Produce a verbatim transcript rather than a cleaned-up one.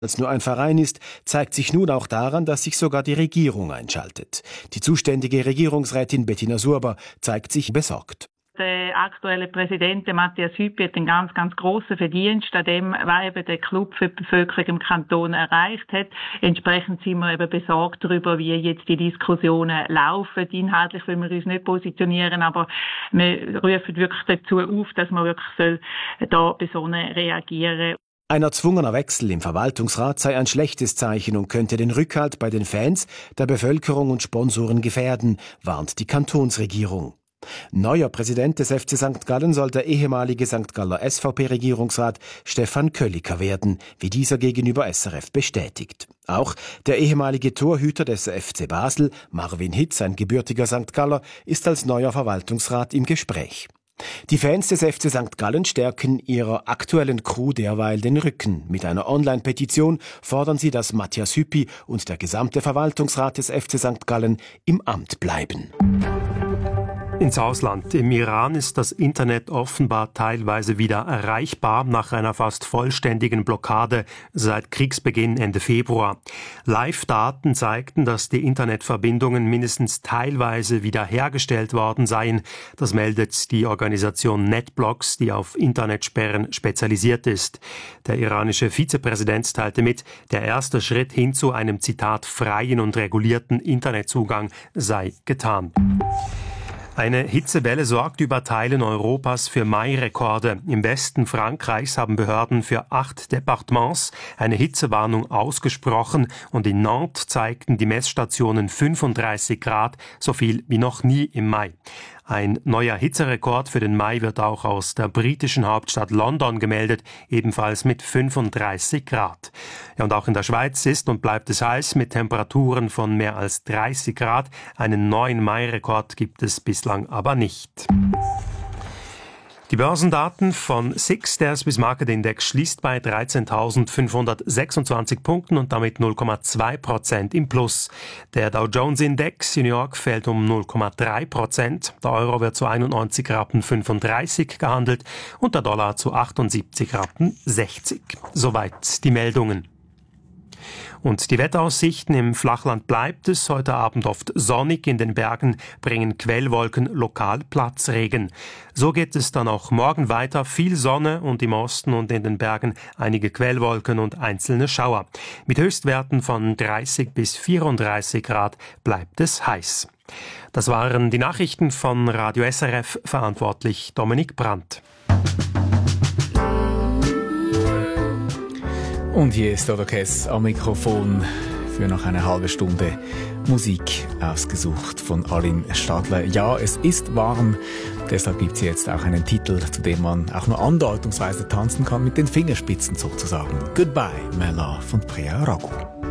als nur ein Verein ist, zeigt sich nun auch daran, dass sich sogar die Regierung einschaltet. Die zuständige Regierungsrätin Bettina Surber zeigt sich besorgt. Der aktuelle Präsident Matthias Hüppi hat einen ganz, ganz grossen Verdienst an dem, was eben der Club für die Bevölkerung im Kanton erreicht hat. Entsprechend sind wir eben besorgt darüber, wie jetzt die Diskussionen laufen. Inhaltlich wollen wir uns nicht positionieren, aber wir rufen wirklich dazu auf, dass man wirklich soll da besonnen reagieren. Ein erzwungener Wechsel im Verwaltungsrat sei ein schlechtes Zeichen und könnte den Rückhalt bei den Fans, der Bevölkerung und Sponsoren gefährden, warnt die Kantonsregierung. Neuer Präsident des F C Sankt Gallen soll der ehemalige Sankt Galler S V P-Regierungsrat Stefan Kölliker werden, wie dieser gegenüber S R F bestätigt. Auch der ehemalige Torhüter des F C Basel, Marvin Hitz, ein gebürtiger Sankt Galler, ist als neuer Verwaltungsrat im Gespräch. Die Fans des F C Sankt Gallen stärken ihrer aktuellen Crew derweil den Rücken. Mit einer Online-Petition fordern sie, dass Matthias Hüppi und der gesamte Verwaltungsrat des F C Sankt Gallen im Amt bleiben. Ins Ausland. Im Iran ist das Internet offenbar teilweise wieder erreichbar nach einer fast vollständigen Blockade seit Kriegsbeginn Ende Februar. Live-Daten zeigten, dass die Internetverbindungen mindestens teilweise wiederhergestellt worden seien. Das meldet die Organisation NetBlocks, die auf Internetsperren spezialisiert ist. Der iranische Vizepräsident teilte mit, der erste Schritt hin zu einem, Zitat, freien und regulierten Internetzugang sei getan. Eine Hitzewelle sorgt über Teilen Europas für Mai-Rekorde. Im Westen Frankreichs haben Behörden für acht Departements eine Hitzewarnung ausgesprochen und in Nantes zeigten die Messstationen fünfunddreißig Grad, so viel wie noch nie im Mai. Ein neuer Hitzerekord für den Mai wird auch aus der britischen Hauptstadt London gemeldet, ebenfalls mit fünfunddreißig Grad. Ja, und auch in der Schweiz ist und bleibt es heiß mit Temperaturen von mehr als dreißig Grad. Einen neuen Mai-Rekord gibt es bislang aber nicht. Die Börsendaten von S I X, der Swiss Market Index, schließt bei dreizehntausendfünfhundertsechsundzwanzig Punkten und damit null Komma zwei Prozent im Plus. Der Dow Jones Index in New York fällt um null Komma drei Prozent. Der Euro wird zu einundneunzig Rappen fünfunddreißig gehandelt und der Dollar zu achtundsiebzig Rappen sechzig. Soweit die Meldungen. Und die Wetteraussichten: im Flachland bleibt es heute Abend oft sonnig, in den Bergen bringen Quellwolken lokal Platzregen. So geht es dann auch morgen weiter, viel Sonne und im Osten und in den Bergen einige Quellwolken und einzelne Schauer. Mit Höchstwerten von dreißig bis vierunddreißig Grad bleibt es heiß. Das waren die Nachrichten von Radio S R F, verantwortlich Dominik Brandt. Und hier ist Dodo Kess am Mikrofon für noch eine halbe Stunde Musik ausgesucht von Alin Stadler. Ja, es ist warm, deshalb gibt es jetzt auch einen Titel, zu dem man auch nur andeutungsweise tanzen kann, mit den Fingerspitzen sozusagen. Goodbye, my love von Priya Raghu.